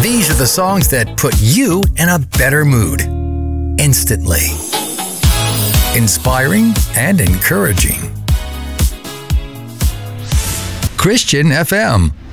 These are the songs that put you in a better mood instantly. Inspiring and encouraging. Christian FM.